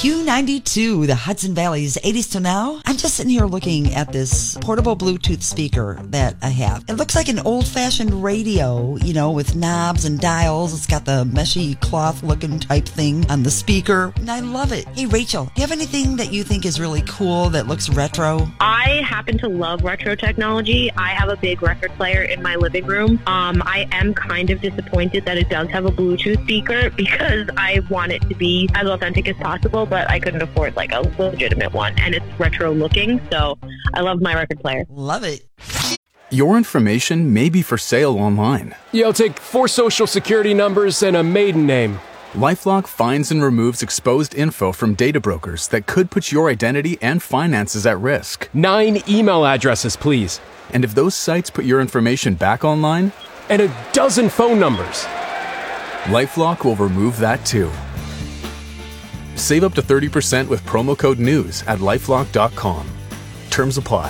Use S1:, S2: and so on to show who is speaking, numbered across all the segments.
S1: Q92, the Hudson Valley's 80s to now. I'm just sitting here looking at this portable Bluetooth speaker that I have. It looks like an old-fashioned radio, with knobs and dials. It's got the meshy cloth-looking type thing on the speaker, and I love it. Hey, Rachel, do you have anything that you think is really cool that looks retro?
S2: I happen to love retro technology. I have a big record player in my living room. I am kind of disappointed that it does have a Bluetooth speaker because I want it to be as authentic as possible, but I couldn't afford like a legitimate one, and it's retro looking, so I love my record player.
S1: Love it.
S3: Your information may be for sale online.
S4: Yeah, I'll take 4 social security numbers and a maiden name.
S3: LifeLock finds and removes exposed info from data brokers that could put your identity and finances at risk.
S4: 9 email addresses, please.
S3: And if those sites put your information back online?
S4: And a dozen phone numbers.
S3: LifeLock will remove that too. Save up to 30% with promo code NEWS at LifeLock.com. Terms apply.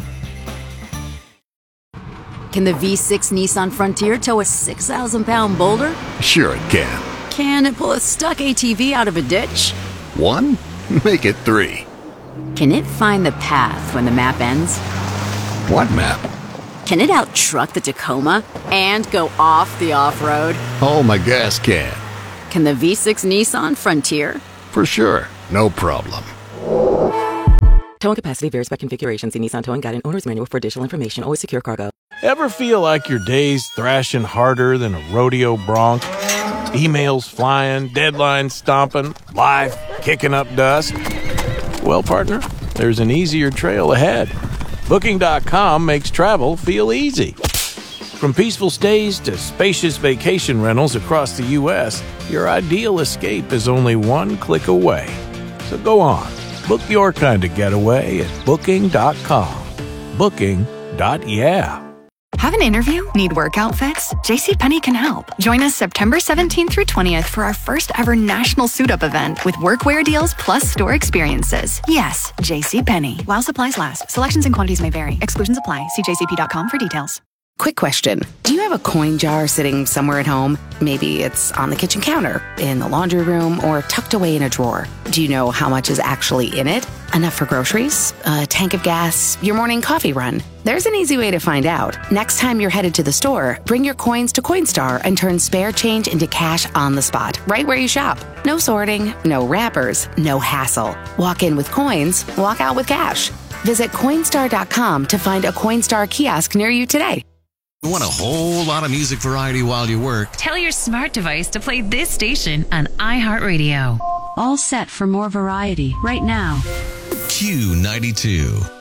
S5: Can the V6 Nissan Frontier tow a 6,000-pound boulder?
S6: Sure it can.
S5: Can it pull a stuck ATV out of a ditch?
S6: 1? Make it 3.
S5: Can it find the path when the map ends?
S6: What map?
S5: Can it out-truck the Tacoma and go off the off-road?
S6: Oh, my gas can.
S5: Can the V6 Nissan Frontier?
S6: For sure. No problem.
S7: Towing capacity varies by configuration. See Nissan Towing Guide and Owner's Manual for additional information. Always secure cargo.
S8: Ever feel like your day's thrashing harder than a rodeo bronc? Emails flying, deadlines stomping, life kicking up dust? Well, partner, there's an easier trail ahead. Booking.com makes travel feel easy. From peaceful stays to spacious vacation rentals across the U.S., your ideal escape is only one click away. So go on, book your kind of getaway at Booking.com. Booking.yeah.
S9: Have an interview? Need work outfits? JCPenney can help. Join us September 17th through 20th for our first ever national suit-up event with workwear deals plus store experiences. Yes, JCPenney. While supplies last. Selections and quantities may vary. Exclusions apply. See jcp.com for details.
S10: Quick question. Do you have a coin jar sitting somewhere at home? Maybe it's on the kitchen counter, in the laundry room, or tucked away in a drawer. Do you know how much is actually in it? Enough for groceries? A tank of gas? Your morning coffee run? There's an easy way to find out. Next time you're headed to the store, bring your coins to Coinstar and turn spare change into cash on the spot, right where you shop. No sorting, no wrappers, no hassle. Walk in with coins, walk out with cash. Visit Coinstar.com to find a Coinstar kiosk near you today.
S11: You want a whole lot of music variety while you work?
S12: Tell your smart device to play this station on iHeartRadio.
S13: All set for more variety right now.
S11: Q92.